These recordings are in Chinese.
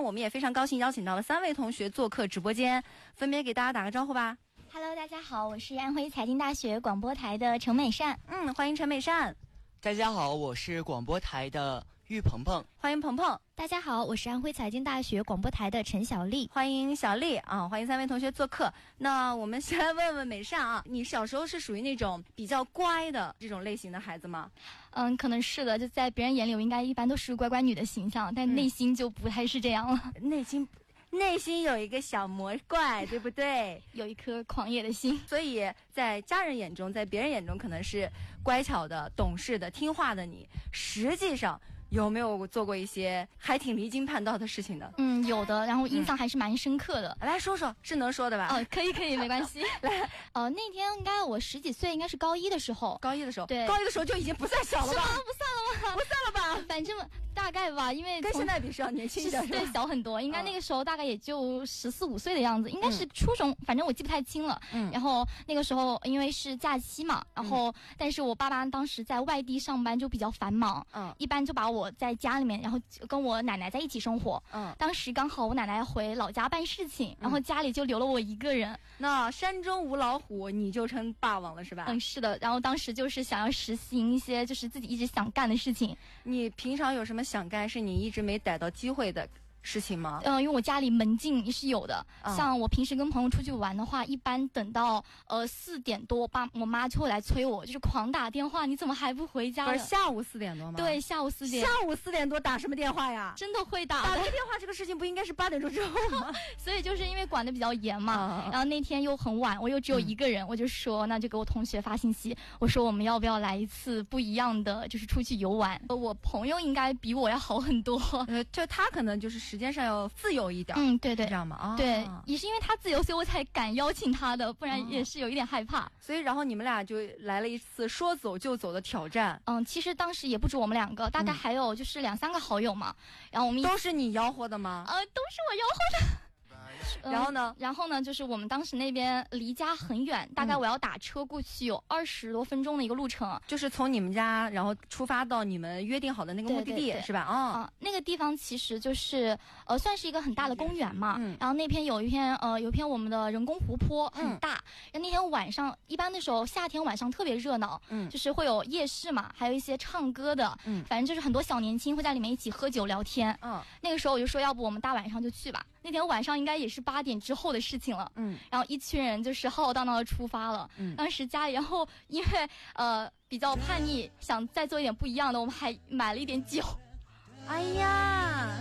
我们也非常高兴邀请到了3位同学做客直播间，分别给大家打个招呼吧。 Hello， 大家好，我是安徽财经大学广播台的陈美善。 欢迎陈美善。 大家好，我是广播台的玉鹏鹏。 欢迎鹏鹏。 大家好，我是安徽财经大学广播台的陈小丽。 欢迎小丽啊！欢迎3位同学做客。那我们先来问问美善啊，你小时候是属于那种比较乖的这种类型的孩子吗？ 可能是的，就在别人眼里我应该一般都是乖乖女的形象，但内心就不太是这样了。 内心有一个小魔怪，对不对？ 有一颗狂野的心， 所以在家人眼中，在别人眼中可能是乖巧的、懂事的、听话的你，实际上有没有做过一些还挺离经叛道的事情的？ 有的，然后印象还是蛮深刻的。 来说说，是能说的吧？ 可以，没关系。来，那天应该我10几岁，应该是高一的时候。对， 高一的时候就已经不算小了吧？ 不算了吧？反正大概吧，因为跟现在比是要年轻一点， 对，小很多。应该那个时候大概也就14、15岁的样子，应该是初中，反正我记不太清了。然后那个时候因为是假期嘛，然后但是我爸爸当时在外地上班就比较繁忙，一般就把我在家里面，然后跟我奶奶在一起生活。当时刚好我奶奶回老家办事情，然后家里就留了我一个人。 那山中无老虎，你就成霸王了是吧？ 是的。然后当时就是想要实行一些就是自己一直想干的事情。 你平常有什么想干是你一直没逮到机会的事情吗？ 因为我家里门禁是有的，像我平时跟朋友出去玩的话，一般等到4点多，我妈就会来催我，就是狂打电话，你怎么还不回家？ 不是下午4点多吗？ 对，下午4点。 下午4点多打什么电话呀？ 真的会打个电话，这个事情不应该是8点钟之后吗？ 所以就是因为管得比较严嘛，然后那天又很晚，我又只有一个人，我就说那就给我同学发信息，我说我们要不要来一次不一样的，就是出去游玩。我朋友应该比我要好很多， 就他可能就是时间上要自由一点。 对， 这样吗？ 对，也是因为他自由，所以我才敢邀请他的，不然也是有一点害怕。 所以然后你们俩就来了一次说走就走的挑战。 其实当时也不止我们2个，大概还有就是2、3个好友嘛。然后我们都是你吆喝的吗？ 都是我吆喝的。 然后呢，就是我们当时那边离家很远，大概我要打车过去有20多分钟的一个路程， 就是从你们家然后出发到你们约定好的那个目的地，对，是吧？ 那个地方其实就是算是一个很大的公园嘛。然后那边有一片我们的人工湖泊，很大。然后那天晚上一般的时候，夏天晚上特别热闹，就是会有夜市嘛，还有一些唱歌的，反正就是很多小年轻会在里面一起喝酒聊天。那个时候我就说，要不我们大晚上就去吧。那天晚上应该也是8点之后的事情了，然后一群人就是浩浩荡荡的出发了。当时家里，然后因为比较叛逆，想再做一点不一样的，我们还买了一点酒。 哎呀，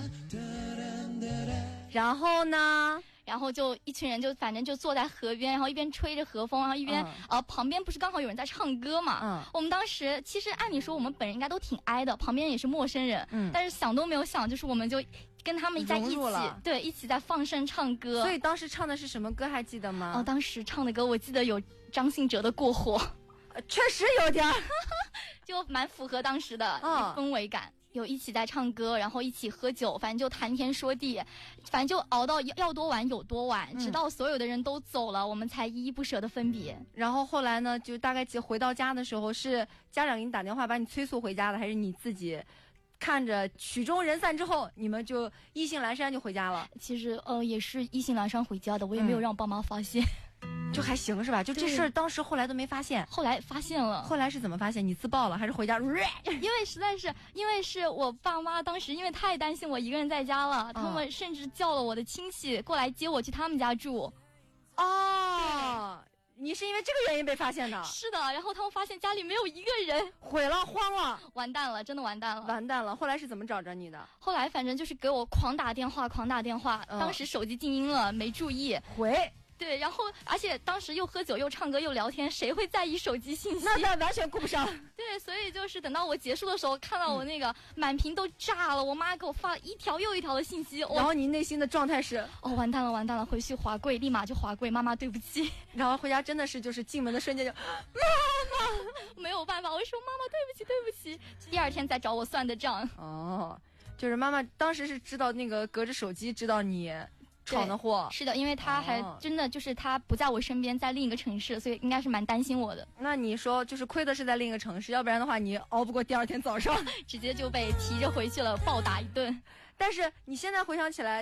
然后呢？ 然后就一群人就反正就坐在河边，然后一边吹着河风，然后一边旁边不是刚好有人在唱歌嘛。我们当时其实按理说我们本人应该都挺挨的，旁边也是陌生人，但是想都没有想，就是我们就跟他们在一起，对，一起在放声唱歌。 所以当时唱的是什么歌还记得吗？ 当时唱的歌我记得有张信哲的《过火》， 确实有点就蛮符合当时的氛围感。有一起在唱歌，然后一起喝酒，反正就谈天说地，反正就熬到要多晚有多晚，直到所有的人都走了，我们才依依不舍的分别。 然后后来呢，就大概回到家的时候，是家长给你打电话把你催促回家的，还是你自己看着曲终人散之后，你们就意兴阑珊就回家了？ 其实也是意兴阑珊回家的，我也没有让爸妈发现。 就还行是吧？就这事儿当时后来都没发现。 后来发现了。 后来是怎么发现？你自爆了还是回家？ 因为实在是，因为是我爸妈当时因为太担心我一个人在家了，他们甚至叫了我的亲戚过来接我去他们家住。 你是因为这个原因被发现的？ 是的，然后他们发现家里没有一个人， 毁了，慌了， 完蛋了，真的完蛋了， 完蛋了。后来是怎么找着你的？ 后来反正就是给我狂打电话，当时手机静音了，没注意回。 对，然后而且当时又喝酒又唱歌又聊天，谁会在意手机信息？ 那完全顾不上。 对，所以就是等到我结束的时候，看到我那个满屏都炸了，我妈给我发了一条又一条的信息， 然后你内心的状态是完蛋了，回去滑跪，立马就滑跪，妈妈对不起。 然后回家真的是就是进门的瞬间就妈妈，没有办法，我说妈妈对不起，第2天再找我算的账。 就是妈妈当时是知道那个隔着手机知道你闯的祸。 是的，因为他还真的就是他不在我身边，在另一个城市，所以应该是蛮担心我的。 那你说就是亏的是在另一个城市，要不然的话你熬不过第2天早上直接就被提着回去了，暴打一顿。 但是你现在回想起来